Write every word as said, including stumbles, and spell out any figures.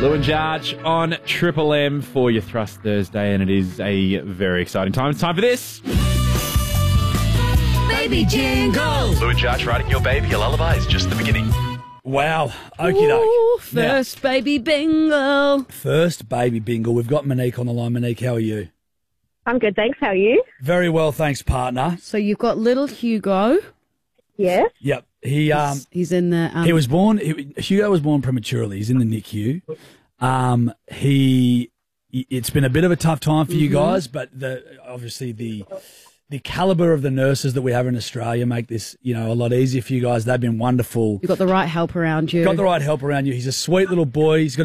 Lou and Jarge on Triple M for your Thrust Thursday, and it is a very exciting time. It's time for this. Baby Jingle. Lou and Jarge writing your baby a lullaby is just the beginning. Wow. Okie doke. Ooh, first now, baby bingo. First baby bingo. We've got Monique on the line. Monique, how are you? I'm good, thanks. How are you? Very well, thanks, partner. So you've got little Hugo. Yes. Yep. He um He's, he's in the... Um, he was born. He, Hugo was born prematurely. He's in the N I C U. Um, he. It's been a bit of a tough time for you Mm-hmm. guys, but the obviously the the caliber of the nurses that we have in Australia make this, you know, a lot easier for you guys. They've been wonderful. You've got the right help around you. Got the right help around you. He's a sweet little boy. He's got